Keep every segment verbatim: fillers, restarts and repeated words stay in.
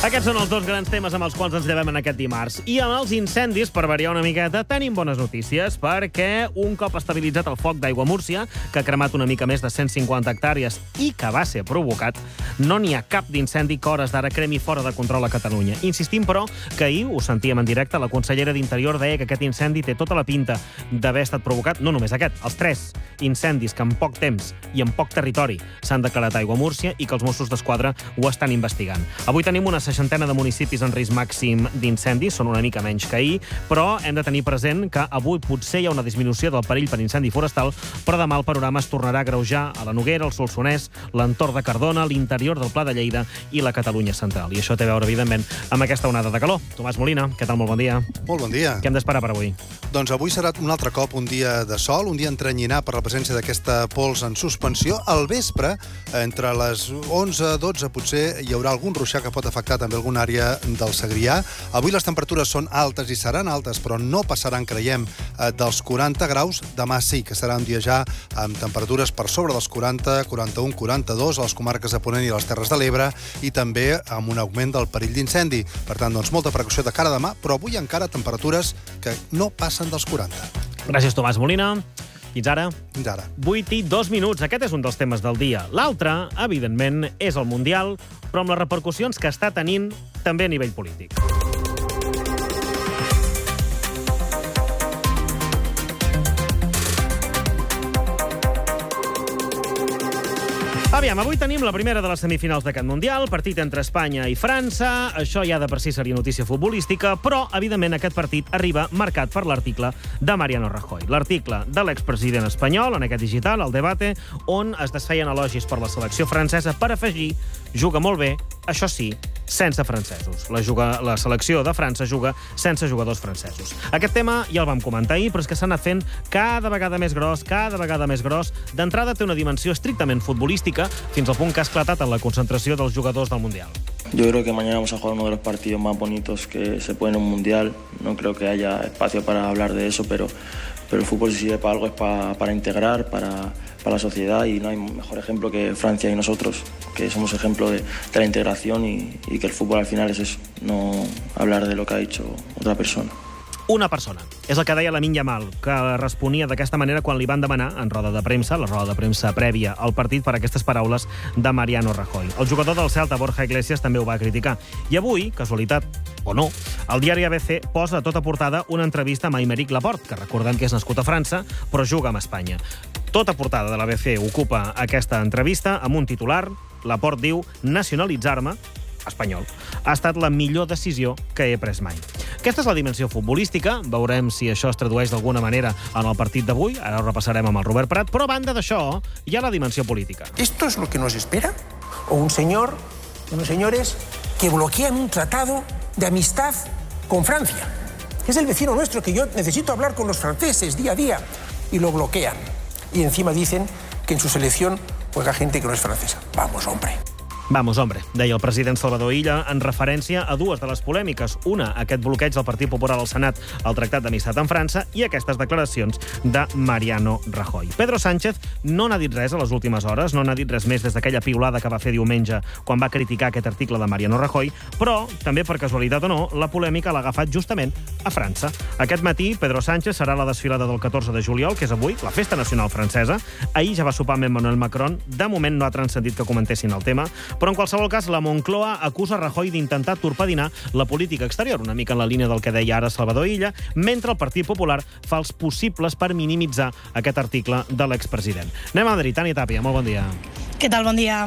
Aquests són els dos grans temes amb els quals ens llevem en aquest dimarts. I amb els incendis, per variar una miqueta, tenim bones notícies, perquè un cop estabilitzat el foc d'Aigua Múrcia, que ha cremat una mica més de cent cinquanta hectàrees i que va ser provocat, no n'hi ha cap d'incendi que hores d'ara cremi fora de control a Catalunya. Insistim, però, que ahir, ho sentíem en directe, la consellera d'Interior deia que aquest incendi té tota la pinta d'haver estat provocat, no només aquest, els tres incendis que en poc temps i en poc territori s'han declarat a Aigua Múrcia i que els Mossos d'Esquadra ho estan investigant. Avui tenim una seixantena de municipis en risc màxim d'incendis, són una mica menys que ahir, però hem de tenir present que avui potser hi ha una disminució del perill per incendi forestal, però demà el panorama es tornarà a greujar a la Noguera, el Solsonès, l'entorn de Cardona, l'interior del Pla de Lleida i la Catalunya central. I això té a veure, evidentment, amb aquesta onada de calor. Tomàs Molina, què tal? Molt bon dia. Molt bon dia. Què hem d'esperar per avui? Doncs avui serà un altre cop un dia de sol, un dia entrenyinat per la presència d'aquesta pols en suspensió. Al vespre, entre les onze dotze, potser hi haurà algun ruixar que pot afectar també alguna àrea del Segrià. Avui les temperatures són altes i seran altes, però no passaran, creiem, dels quaranta graus. Demà sí, que serà un dia ja amb temperatures per sobre dels quaranta, quaranta-un, quaranta-dos a les comarques de Ponent i a les Terres de l'Ebre, i també amb un augment del perill d'incendi. Per tant, doncs, molta precaució de cara a demà, però avui encara temperatures que no passen dels quaranta. Gràcies, Tomàs Molina. Fins ara? Fins ara. vuit i dos minuts. Aquest és un dels temes del dia. L'altre, evidentment, és el Mundial, però amb les repercussions que està tenint també a nivell polític. Aviam, avui tenim la primera de les semifinals d'aquest Mundial, partit entre Espanya i França. Això ja de per si seria notícia futbolística, però, evidentment, aquest partit arriba marcat per l'article de Mariano Rajoy. L'article de l'expresident espanyol, en aquest digital, el Debate, on es desfeien elogis per la selecció francesa per afegir: juga molt bé, això sí, sense francesos. La, juga, la selecció de França juga sense jugadors francesos. Aquest tema ja el vam comentar ahir, però és que s'ha anat fent cada vegada més gros, cada vegada més gros. D'entrada té una dimensió estrictament futbolística, fins al punt que ha esclatat en la concentració dels jugadors del Mundial. Yo creo que mañana vamos a jugar uno de los partidos más bonitos que se puede en un Mundial. No creo que haya espacio para hablar de eso, pero, pero el fútbol, si sirve para algo, es para, para integrar, para, para la sociedad, y no hay mejor ejemplo que Francia y nosotros, que somos ejemplo de, de la integración, y, y que el fútbol al final es eso, no hablar de lo que ha dicho otra persona. Una persona. És el que deia Lamine Yamal, que responia d'aquesta manera quan li van demanar, en roda de premsa, la roda de premsa prèvia al partit, per aquestes paraules de Mariano Rajoy. El jugador del Celta, Borja Iglesias, també ho va criticar. I avui, casualitat o no, el diari A B C posa a tota portada una entrevista amb Aymeric Laporte, que recordem que és nascut a França, però juga amb Espanya. Tota portada de l'A B C ocupa aquesta entrevista amb un titular. Laporte diu: nacionalitzar-me, espanyol, ha estat la millor decisió que he pres mai. Aquesta és la dimensió futbolística. Veurem si això es tradueix d'alguna manera en el partit d'avui. Ara ho repassarem amb el Robert Prat. Però a banda d'això, hi ha la dimensió política. ¿Esto es lo que nos espera? ¿O un señor, unos señores que bloquean un tratado de amistad con Francia? Es el vecino nuestro, que yo necesito hablar con los franceses día a día, y lo bloquean. Y encima dicen que en su selección juega gente que no es francesa. Vamos, hombre. Vamos, hombre, deia el president Salvador Illa en referència a dues de les polèmiques. Una, aquest bloqueig del Partit Popular al Senat al Tractat d'Amistat amb França, i aquestes declaracions de Mariano Rajoy. Pedro Sánchez no n'ha dit res a les últimes hores, no n'ha dit res més des d'aquella piulada que va fer diumenge quan va criticar aquest article de Mariano Rajoy, però, també per casualitat o no, la polèmica l'ha agafat justament a França. Aquest matí, Pedro Sánchez serà a la desfilada del catorze de juliol, que és avui, la festa nacional francesa. Ahir ja va sopar amb Emmanuel Macron. De moment no ha transcendit que comentessin el tema, però en qualsevol cas la Moncloa acusa Rajoy d'intentar torpedinar la política exterior, una mica en la línia del que deia ara Salvador Illa, mentre el Partit Popular fa els possibles per minimitzar aquest article de l'expresident. Anem a Madrid. Tània Tàpia, molt bon dia. Què tal? Bon dia.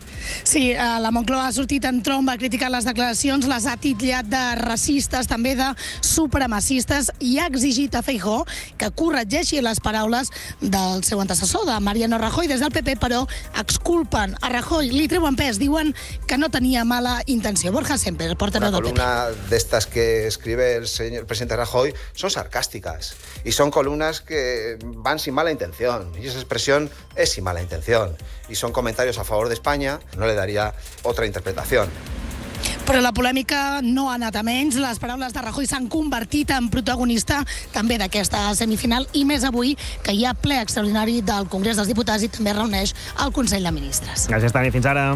Sí, la Moncloa ha sortit en tromba, ha criticat les declaracions, les ha titllat de racistes, també de supremacistes, i ha exigit a Feijóo que corregeixi les paraules del seu antecessor, de Mariano Rajoy. Des del P P, però, exculpen a Rajoy, li treuen pes, diuen que no tenia mala intenció. Borja Semper, portaveu del P P. Una columna de estas que escribe el señor presidente Rajoy son sarcásticas, y son columnas que van sin mala intención, y esa expresión es sin mala intención, y son comentarios a favor de España. No le daría otra interpretación. Però la polèmica no ha anat a menys. Les paraules de Rajoy s'han convertit en protagonista també d'aquesta semifinal, i més avui, que hi ha ple extraordinari del Congrés dels Diputats i també reuneix el Consell de Ministres. Gràcies, Tani. Fins ara.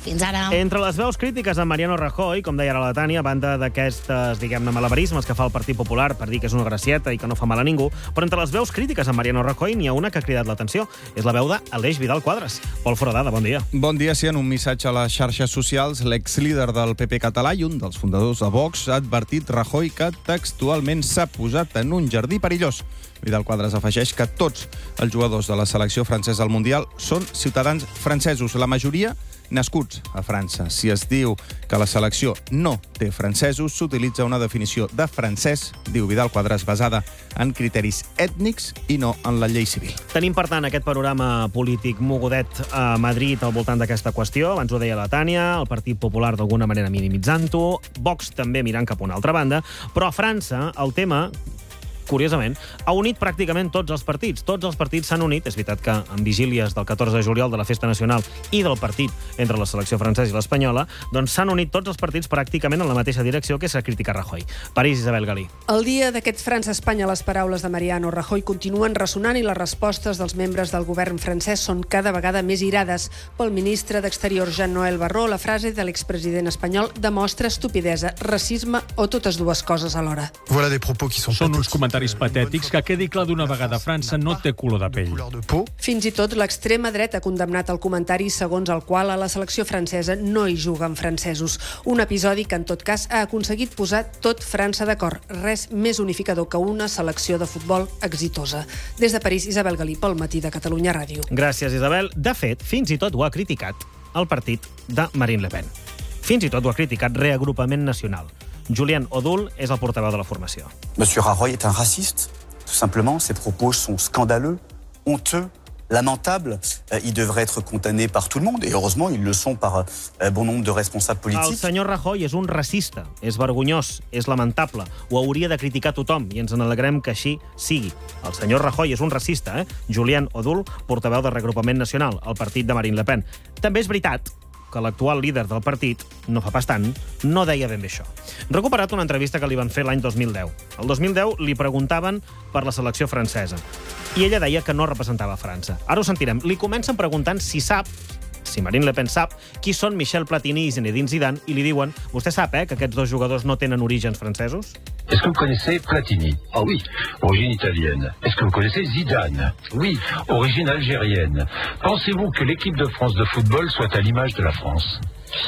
Fins ara. Entre les veus crítiques a Mariano Rajoy, com deia ara la Tània, a banda d'aquestes, diguem-ne, malabarismes que fa el Partit Popular per dir que és una gracieta i que no fa mal a ningú, però entre les veus crítiques a Mariano Rajoy n'hi ha una que ha cridat l'atenció. És la veu d'Aleix Vidal Quadras. Pol Foradada, bon dia. Bon dia. Sí, en un missatge a les xarxes socials, l'exlíder del P P català i un dels fundadors de Vox ha advertit Rajoy que textualment s'ha posat en un jardí perillós. Vidal Quadras afegeix que tots els jugadors de la selecció francesa al Mundial són ciutadans francesos, la majoria nascuts a França. Si es diu que la selecció no té francesos, s'utilitza una definició de francès, diu Vidal Quadras, basada en criteris ètnics i no en la llei civil. Tenim, per tant, aquest panorama polític mogudet a Madrid al voltant d'aquesta qüestió. Abans ho deia la Tània, el Partit Popular d'alguna manera minimitzant-ho, Vox també mirant cap a una altra banda, però a França el tema, curiosament, ha unit pràcticament tots els partits. Tots els partits s'han unit. És veritat que en vigílies del catorze de juliol de la Festa Nacional i del partit entre la selecció francesa i l'espanyola, doncs s'han unit tots els partits pràcticament en la mateixa direcció, que és a criticar Rajoy. París, Isabel Galí. El dia d'aquest França-Espanya, les paraules de Mariano Rajoy continuen ressonant i les respostes dels membres del govern francès són cada vegada més irades. Pel ministre d'Exterior Jean-Noël Barrot, la frase de l'expresident espanyol demostra estupidesa, racisme o totes dues coses alhora. Voilà des propos qui sont Són uns comentaris patètics que quedi clar d'una vegada, França no té color de pell. Fins i tot l'extrema dreta ha condemnat el comentari segons el qual a la selecció francesa no hi juguen francesos. Un episodi que, en tot cas, ha aconseguit posar tot França d'acord. Res més unificador que una selecció de futbol exitosa. Des de París, Isabel Galí, pel Matí de Catalunya Ràdio. Gràcies, Isabel. De fet, fins i tot ho ha criticat el partit de Marine Le Pen. Fins i tot ho ha criticat Reagrupament Nacional. Julien Odoul és el portaveu de la formació. Monsieur Rajoy est un raciste, tout simplement. Ses propos sont scandaleux, honteux, lamentables. Euh, il devrait être condamné par tout le monde, et heureusement, ils le sont par euh, bon nombre de responsables politiques. El senyor Rajoy és un racista, és vergonyós, és lamentable. Ho hauria de criticar tothom, i ens n'alegrem que així sigui. El senyor Rajoy és un racista, eh? Julien Odoul, portaveu del Reagrupament Nacional, el partit de Marine Le Pen. També és veritat que l'actual líder del partit, no fa pas tant, no deia ben bé això. He recuperat una entrevista que li van fer l'any dos mil deu. El dos mil deu li preguntaven per la selecció francesa i ella deia que no representava França. Ara ho sentirem. Li comencen preguntant si sap, si Marine Le Pen sap, qui són Michel Platini i Zinedine Zidane, i li diuen, vostè sap, eh, que aquests dos jugadors no tenen orígens francesos? Est-ce que vous connaissez Platini? Ah oui, origine italienne. Est-ce que vous connaissez Zidane? Oui, origine algérienne. Pensez-vous que l'équipe de France de football soit à l'image de la France?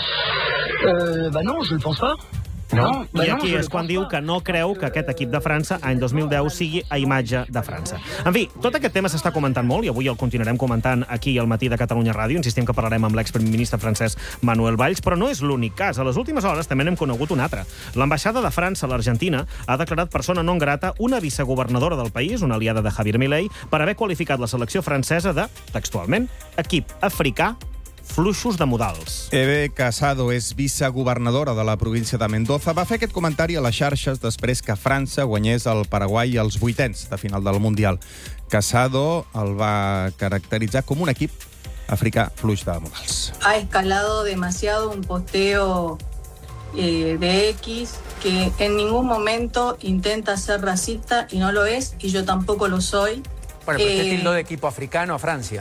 Euh, bah non, je ne pense pas. No? no I aquí és quan diu que no creu que aquest equip de França, any dos mil deu, sigui a imatge de França. En fi, tot aquest tema s'està comentant molt i avui el continuarem comentant aquí al Matí de Catalunya Ràdio. Insistim que parlarem amb l'exprimer ministre francès Manuel Valls, però no és l'únic cas. A les últimes hores també n'hem conegut un altre. L'ambaixada de França a l'Argentina ha declarat persona non grata una vicegovernadora del país, una aliada de Javier Milei, per haver qualificat la selecció francesa de, textualment, equip africà fluixos de modals. Eve Casado és vicegovernadora de la província de Mendoza. Va fer aquest comentari a les xarxes després que França guanyés el Paraguai als vuitens de final del Mundial. Casado el va caracteritzar com un equip africà fluix de modals. Ha escalado demasiado un posteo eh, de X que en ningún momento intenta ser racista y no lo es, y yo tampoco lo soy. Bueno, pero eh, usted tildó de equipo africano a Francia.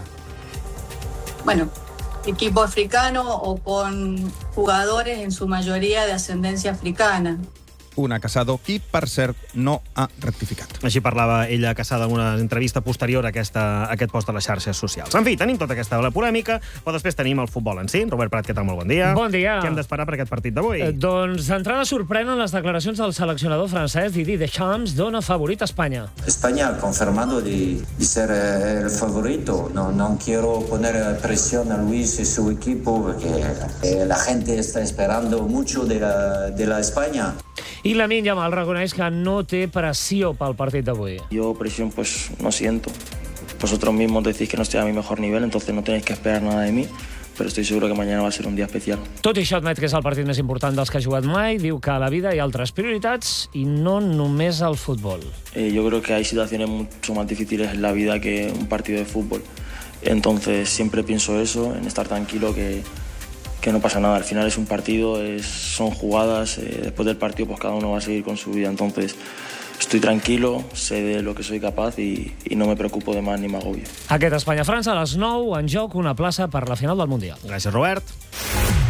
Bueno, equipo africano o con jugadores en su mayoría de ascendencia africana. Una Casado, qui, per cert, no ha rectificat. Així parlava ella, Casada, en una entrevista posterior a, aquesta, a aquest post de les xarxes socials. En fi, tenim tota aquesta polèmica, però després tenim el futbol en si. Robert Prat, què tal? Molt bon dia. Bon dia. Què hem d'esperar per aquest partit d'avui? Eh, doncs d'entrada sorprenen les declaracions del seleccionador francès Didier Deschamps, dona favorit a Espanya. España ha confirmado de, de ser el favorito. No, no quiero poner presión a Luis y su equipo porque eh, la gente está esperando mucho de la, de la España. I Lamine Yamal reconeix que no té pressió pel partit d'avui. Yo presión pues no siento. Vosotros mismos decís que no estoy a mi mejor nivel, entonces no tenéis que esperar nada de mí, pero estoy seguro que mañana va a ser un día especial. Tot i això admet que és el partit més important dels que ha jugat mai, diu que a la vida hi ha altres prioritats i no només el futbol. Eh, yo creo que hay situaciones mucho más difíciles en la vida que un partido de fútbol. Entonces siempre pienso eso, en estar tranquilo, que que no pasa nada. Al final es un partido, es, son jugadas, eh, después del partido pues cada uno va a seguir con su vida. Entonces estoy tranquilo, sé de lo que soy capaz y, y no me preocupo de más ni me agobio. Aquest Espanya-França a les nou, en joc una plaça per la final del Mundial. Gràcies, Robert.